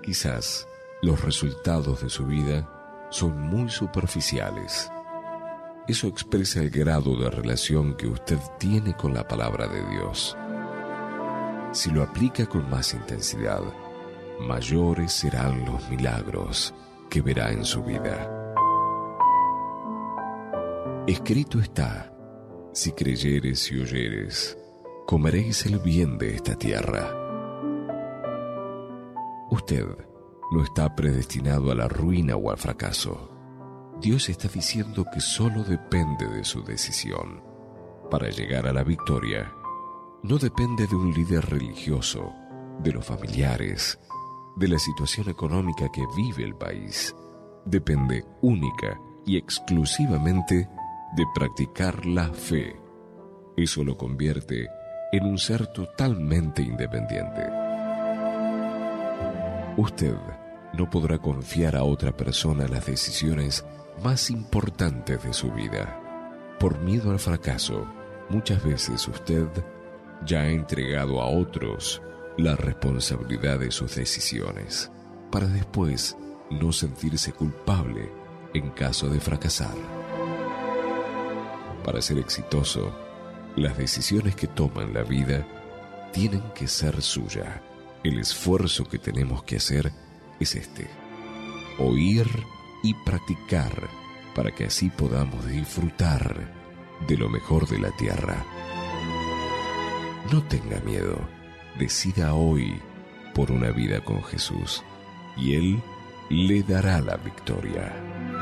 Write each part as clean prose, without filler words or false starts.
quizás los resultados de su vida son muy superficiales. Eso expresa el grado de relación que usted tiene con la palabra de Dios. Si lo aplica con más intensidad, mayores serán los milagros que verá en su vida. Escrito está: si creyeres y oyeres, comeréis el bien de esta tierra. Usted no está predestinado a la ruina o al fracaso. Dios está diciendo que solo depende de su decisión. Para llegar a la victoria, no depende de un líder religioso, de los familiares, de la situación económica que vive el país. Depende única y exclusivamente de practicar la fe. Eso lo convierte en un ser totalmente independiente. Usted no podrá confiar a otra persona las decisiones más importantes de su vida. Por miedo al fracaso, muchas veces usted ya ha entregado a otros la responsabilidad de sus decisiones, para después no sentirse culpable en caso de fracasar. Para ser exitoso, las decisiones que toma en la vida tienen que ser suya. El esfuerzo que tenemos que hacer es este: oír y practicar, para que así podamos disfrutar de lo mejor de la tierra. No tenga miedo, decida hoy por una vida con Jesús y Él le dará la victoria.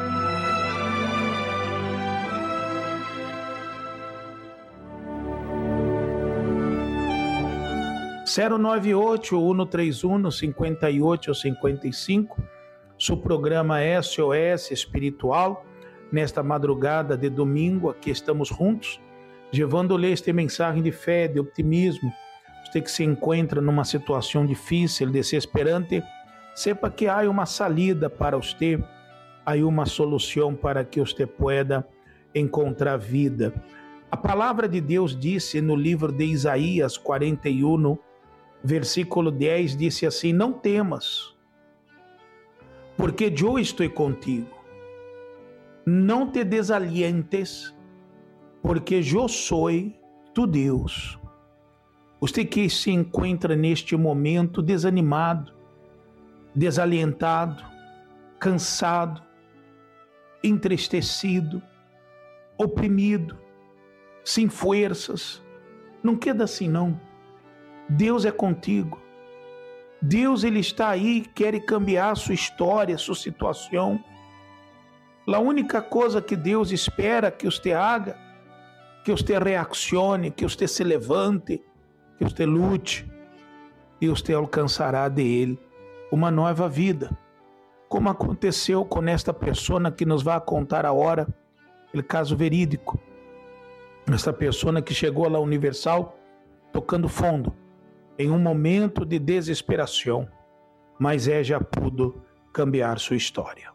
(098-131-5855), seu programa SOS Espiritual. Nesta madrugada de domingo, aqui estamos juntos, levando-lhe esta mensagem de fé, de optimismo. Você que se encontra numa situação difícil, desesperante, sepa que há uma saída para você, há uma solução para que você pueda encontrar vida. A palavra de Deus disse no livro de Isaías 41, versículo 10, disse assim: não temas, porque eu estou contigo. Não te desalientes, porque eu sou tu Deus. Você que se encontra neste momento desanimado, desalentado, cansado, entristecido, oprimido, sem forças, não queda assim não. Deus é contigo. Deus, Ele está aí, quer cambiar a sua história, a sua situação. A única coisa que Deus espera que você haga, que você reaccione, que você se levante, que você lute, e você alcançará dele uma nova vida. Como aconteceu com esta pessoa que nos vai contar agora, o caso verídico. Esta pessoa que chegou à Universal tocando fundo, em um momento de desesperação, mas já pudo cambiar sua história.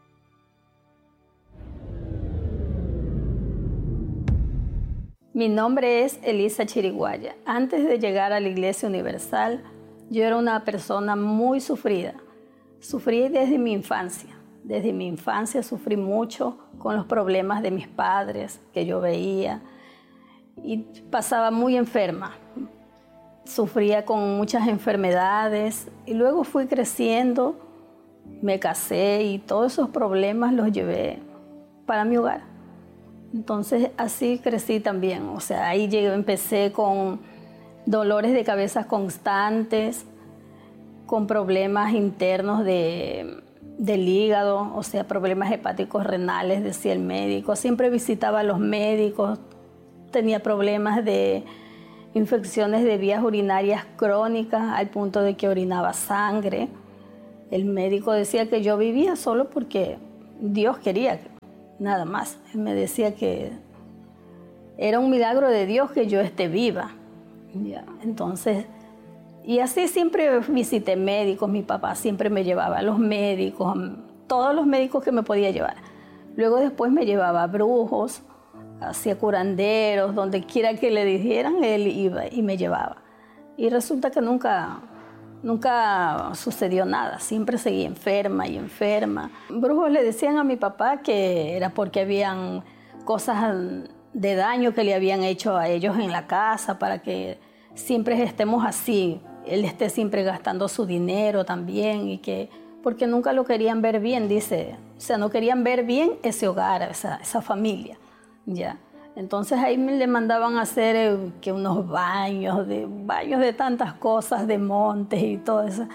Mi nombre es Elisa Chiriguaya. Antes de llegar a la Iglesia Universal, yo era una persona muy sufrida. Sufrí desde mi infancia. Desde mi infancia sufrí mucho con los problemas de mis padres que yo veía y pasaba muy enferma. Sufría con muchas enfermedades y luego fui creciendo, me casé y todos esos problemas los llevé para mi hogar. Entonces así crecí también, o sea, ahí empecé con dolores de cabeza constantes, con problemas internos del hígado, o sea, problemas hepáticos renales, decía el médico. Siempre visitaba a los médicos, tenía problemas de infecciones de vías urinarias crónicas al punto de que orinaba sangre. El médico decía que yo vivía solo porque Dios quería, nada más. Él me decía que era un milagro de Dios que yo esté viva. Ya, entonces, y así siempre visité médicos. Mi papá siempre me llevaba a los médicos, todos los médicos que me podía llevar. Luego después me llevaba a brujos, hacia curanderos, donde quiera que le dijeran, él iba y me llevaba. Y resulta que nunca nunca sucedió nada, siempre seguí enferma y enferma. Brujos le decían a mi papá que era porque habían cosas de daño que le habían hecho a ellos en la casa para que siempre estemos así, él esté siempre gastando su dinero también y que porque nunca lo querían ver bien, dice, o sea, no querían ver bien ese hogar, esa familia, ya. Entonces ahí le mandaban a hacer que unos baños de tantas cosas, de montes y todo eso.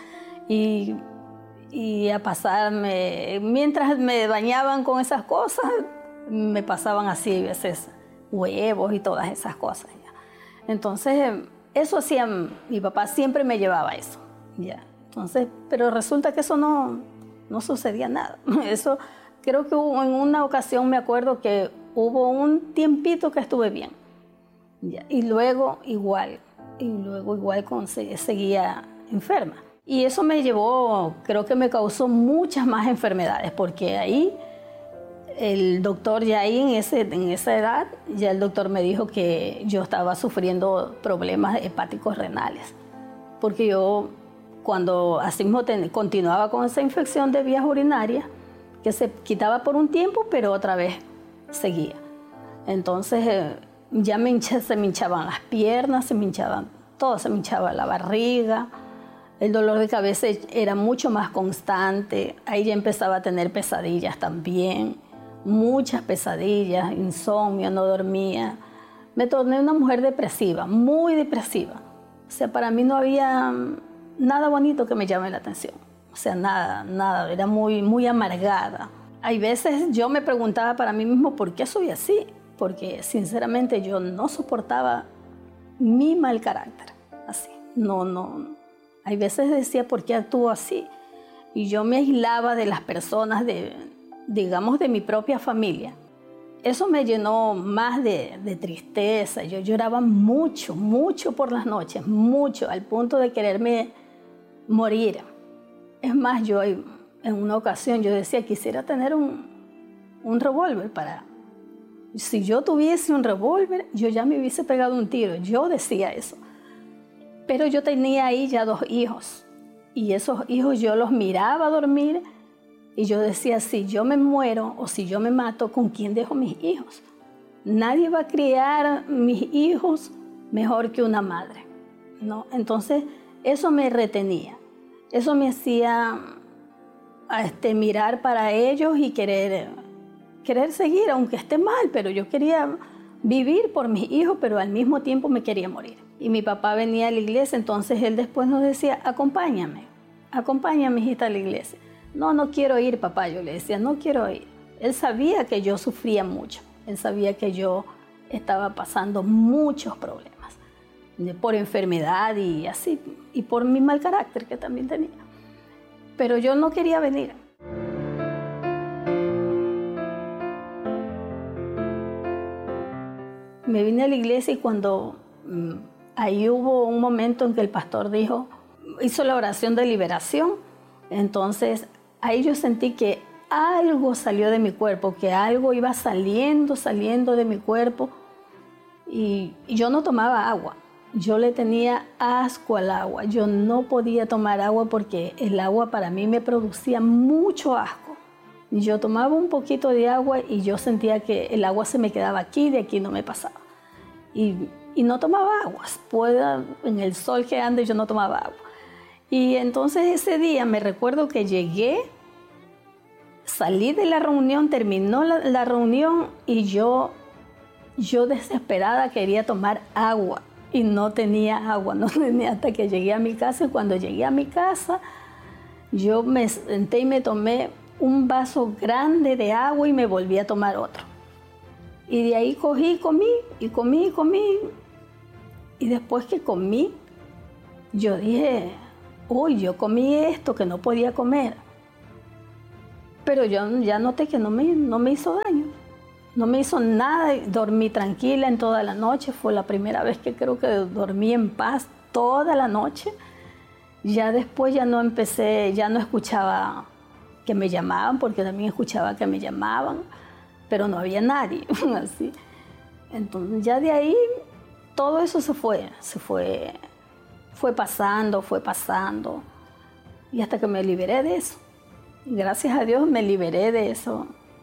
Y a pasarme, mientras me bañaban con esas cosas, me pasaban así a veces huevos y todas esas cosas. ¿Ya? Entonces eso hacía, mi papá siempre me llevaba eso. ¿Ya? Entonces, pero resulta que eso no sucedía nada. Eso creo que en una ocasión me acuerdo que hubo un tiempito que estuve bien. ¿Ya? Y luego igual seguía enferma. Y eso me llevó, creo que me causó muchas más enfermedades, porque ahí el doctor ya ahí en esa edad, ya el doctor me dijo que yo estaba sufriendo problemas hepáticos renales. Porque yo cuando así mismo continuaba con esa infección de vías urinarias, que se quitaba por un tiempo, pero otra vez seguía. Entonces ya se me hinchaban las piernas, se me hinchaban todo, se me hinchaba la barriga, el dolor de cabeza era mucho más constante, ahí ya empezaba a tener pesadillas también, muchas pesadillas, insomnio, no dormía. Me torné una mujer depresiva, muy depresiva. O sea, para mí no había nada bonito que me llame la atención. O sea, nada, era muy amargada. Hay veces yo me preguntaba para mí mismo por qué soy así, porque sinceramente yo no soportaba mi mal carácter, así. No. Hay veces decía por qué actúo así. Y yo me aislaba de las personas, digamos, de mi propia familia. Eso me llenó más de tristeza. Yo lloraba mucho por las noches, mucho, al punto de quererme morir. Es más, yo en una ocasión yo decía, quisiera tener un revólver para... Si yo tuviese un revólver, yo ya me hubiese pegado un tiro. Yo decía eso. Pero yo tenía ahí ya 2 hijos. Y esos hijos yo los miraba dormir y yo decía, si yo me muero o si yo me mato, ¿con quién dejo mis hijos? Nadie va a criar mis hijos mejor que una madre, ¿no? Entonces, eso me retenía. Eso me hacía mirar para ellos y querer seguir, aunque esté mal, pero yo quería vivir por mis hijos, pero al mismo tiempo me quería morir. Y mi papá venía a la iglesia, entonces él después nos decía, acompáñame, hijita, a la iglesia. No quiero ir, papá, yo le decía, no quiero ir. Él sabía que yo sufría mucho, él sabía que yo estaba pasando muchos problemas por enfermedad y así, y por mi mal carácter que también tenía. Pero yo no quería venir. Me vine a la iglesia y cuando ahí hubo un momento en que el pastor hizo la oración de liberación, entonces ahí yo sentí que algo salió de mi cuerpo, que algo iba saliendo de mi cuerpo y yo no tomaba agua. Yo le tenía asco al agua. Yo no podía tomar agua porque el agua para mí me producía mucho asco. Yo tomaba un poquito de agua y yo sentía que el agua se me quedaba aquí, de aquí no me pasaba. Y no tomaba agua. En el sol que ande yo no tomaba agua. Y entonces ese día me recuerdo que llegué, salí de la reunión, terminó la reunión y yo desesperada quería tomar agua. Y no tenía agua, hasta que llegué a mi casa. Y cuando llegué a mi casa, yo me senté y me tomé un vaso grande de agua y me volví a tomar otro. Y de ahí comí. Y después que comí, yo dije, yo comí esto que no podía comer. Pero yo ya noté que no me hizo daño. No me hizo nada, dormí tranquila en toda la noche. Fue la primera vez que creo que dormí en paz toda la noche. Ya después ya no escuchaba que me llamaban, porque también escuchaba que me llamaban, pero no había nadie, así. Entonces ya de ahí todo eso se fue fue pasando. Y hasta que me liberé de eso. Gracias a Dios me liberé de eso,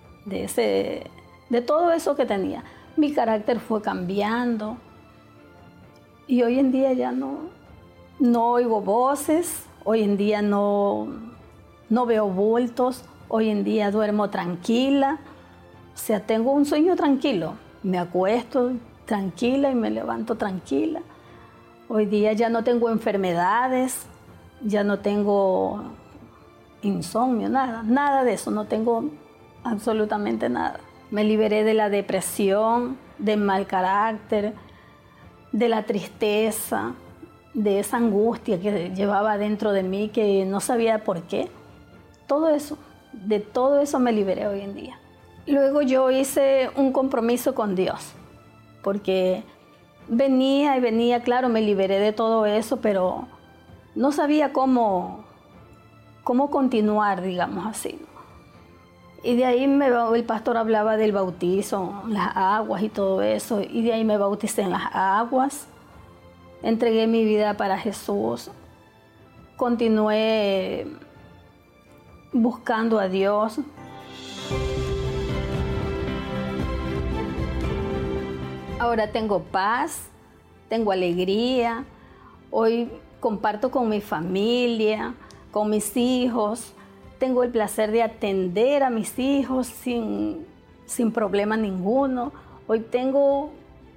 de todo eso que tenía. Mi carácter fue cambiando. Y hoy en día ya no oigo voces, hoy en día no veo bultos, hoy en día duermo tranquila. O sea, tengo un sueño tranquilo. Me acuesto tranquila y me levanto tranquila. Hoy día ya no tengo enfermedades, ya no tengo insomnio, nada de eso, no tengo absolutamente nada. Me liberé de la depresión, del mal carácter, de la tristeza, de esa angustia que llevaba dentro de mí que no sabía por qué. De todo eso me liberé hoy en día. Luego yo hice un compromiso con Dios, porque venía, claro, me liberé de todo eso, pero no sabía cómo continuar, digamos así. Y de ahí el pastor hablaba del bautizo, las aguas y todo eso, y de ahí me bauticé en las aguas, entregué mi vida para Jesús, continué buscando a Dios. Ahora tengo paz, tengo alegría, hoy comparto con mi familia, con mis hijos, tengo el placer de atender a mis hijos sin problema ninguno. Hoy tengo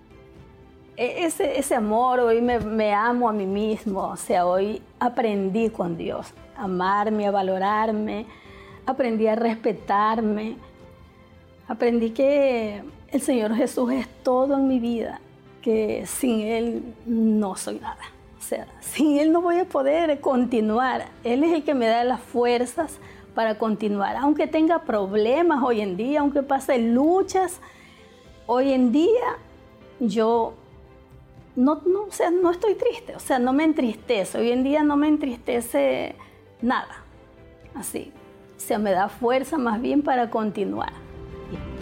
ese amor, hoy me amo a mí mismo, o sea, hoy aprendí con Dios a amarme, a valorarme, aprendí a respetarme, aprendí que el Señor Jesús es todo en mi vida, que sin Él no soy nada. O sea, sin Él no voy a poder continuar. Él es el que me da las fuerzas para continuar. Aunque tenga problemas hoy en día, aunque pase luchas, hoy en día yo no estoy triste. O sea, no me entristece. Hoy en día no me entristece nada. Así. O sea, me da fuerza más bien para continuar.